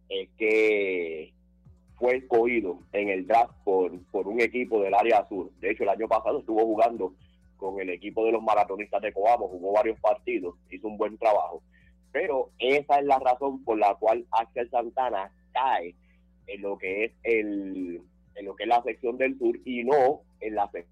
es que fue escogido en el draft por un equipo del área sur. De hecho, el año pasado estuvo jugando con el equipo de los maratonistas de Coamo, jugó varios partidos, hizo un buen trabajo. Pero esa es la razón por la cual Axel Santana cae en lo que es en lo que es la sección del sur y no en la sección.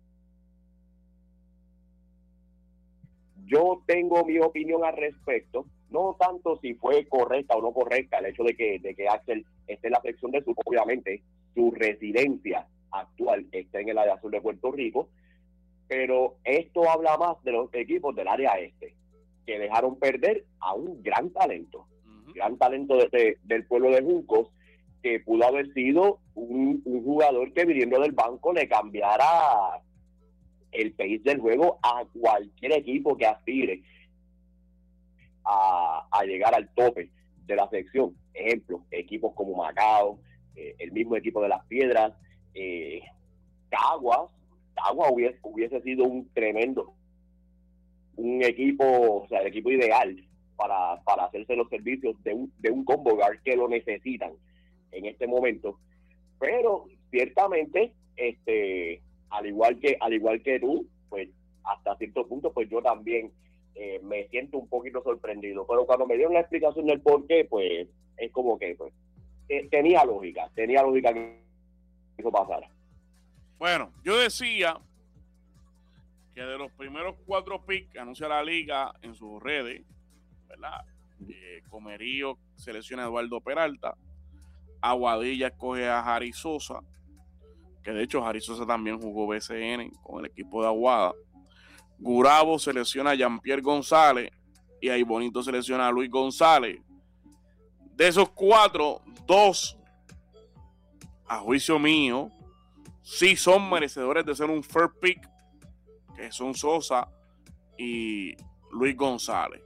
Yo tengo mi opinión al respecto, no tanto si fue correcta o no correcta el hecho de que Axel esté en la sección del sur. Obviamente su residencia actual está en el área sur de Puerto Rico, pero esto habla más de los equipos del área este, que dejaron perder a un gran talento, del pueblo de Juncos, que pudo haber sido un jugador que viniendo del banco le cambiara el pace del juego a cualquier equipo que aspire a llegar al tope de la sección. Ejemplo, equipos como Macao, el mismo equipo de Las Piedras, Caguas hubiese sido un equipo, o sea, el equipo ideal para hacerse los servicios de un combo guard que lo necesitan en este momento. Pero ciertamente, al igual que tú, pues hasta cierto punto, pues yo también me siento un poquito sorprendido. Pero cuando me dieron la explicación del por qué, pues es como que pues tenía lógica que eso pasara. Bueno, yo decía que de los primeros 4 picks que anuncia la liga en sus redes, ¿verdad? Comerío selecciona a Eduardo Peralta, Aguadilla escoge a Jari Sosa, que de hecho Jari Sosa también jugó BCN con el equipo de Aguada. Gurabo selecciona a Jean-Pierre González y ahí Bonito selecciona a Luis González. De esos 4, 2, a juicio mío, sí son merecedores de ser un first pick, que son Sosa y Luis González.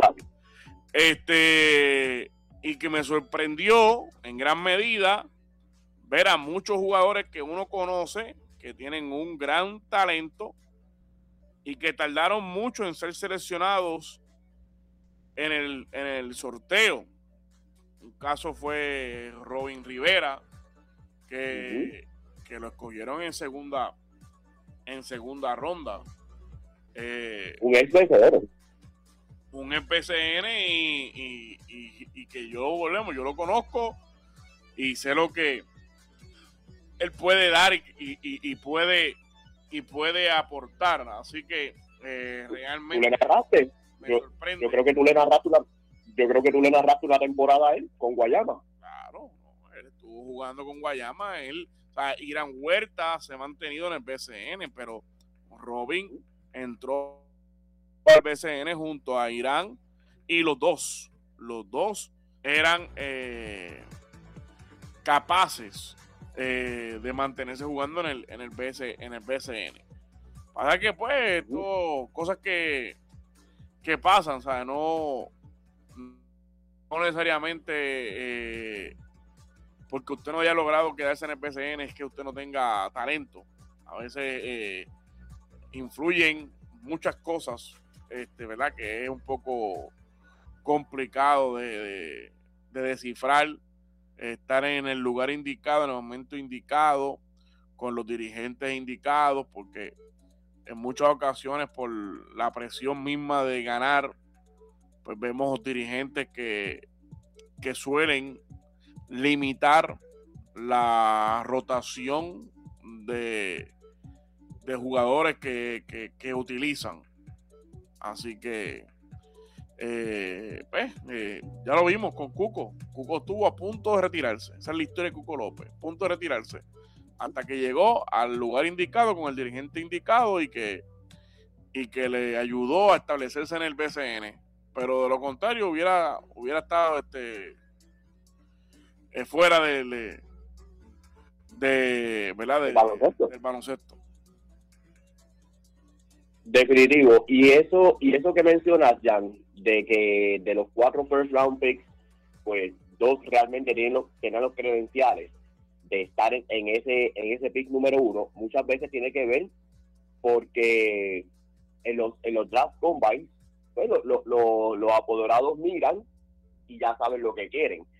Y que me sorprendió en gran medida ver a muchos jugadores que uno conoce, que tienen un gran talento y que tardaron mucho en ser seleccionados en el sorteo. Un caso fue Robin Rivera, que lo escogieron en segunda ronda. Un ex vencedor. Un FCN y que yo lo conozco y sé lo que él puede dar y puede aportar. Así que realmente ¿Tú le narraste? me sorprende. Yo creo que tú le narraste una temporada a él con Guayama. Claro, él estuvo jugando con Guayama. Irán Huerta se ha mantenido en el BCN, pero Robin entró al BCN junto a Irán y los dos eran capaces de mantenerse jugando en el BCN. Para que pues cosas que pasan, ¿sabes? No necesariamente porque usted no haya logrado quedarse en el BCN es que usted no tenga talento. A veces influyen muchas cosas, ¿verdad? Que es un poco complicado de descifrar, estar en el lugar indicado, en el momento indicado, con los dirigentes indicados, porque en muchas ocasiones por la presión misma de ganar, pues vemos dirigentes que suelen limitar la rotación de jugadores que utilizan. Así que ya lo vimos con Cuco. Cuco estuvo a punto de retirarse. Esa es la historia de Cuco López, a punto de retirarse, hasta que llegó al lugar indicado con el dirigente indicado y que le ayudó a establecerse en el BCN. Pero de lo contrario hubiera estado fuera del baloncesto. Definitivo. Y eso que mencionas, Jan, de que de los 4 first round picks, pues 2 realmente tenían los credenciales de estar en ese pick número 1, muchas veces tiene que ver porque en los draft combines, pues los apoderados miran y ya saben lo que quieren.